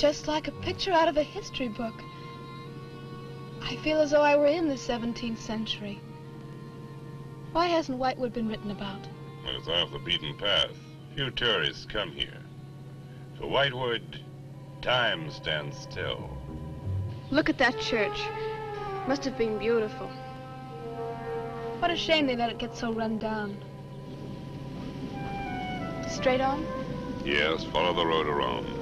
just like a picture out of a history book. I feel as though I were in the 17th century. Why hasn't Whitewood been written about? It's off the beaten path. Few tourists come here. For Whitewood, time stands still. Look at that church. Must have been beautiful. What a shame they let it get so run down. Straight on? Yes, follow the road around.